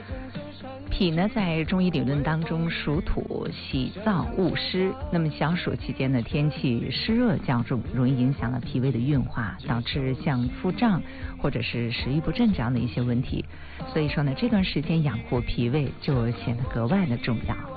脾呢，在中医理论当中属土，喜燥恶湿。那么小暑期间呢，天气湿热较重，容易影响了脾胃的运化，导致像腹胀或者是食欲不振这样的一些问题。所以说呢，这段时间养护脾胃就显得格外的重要。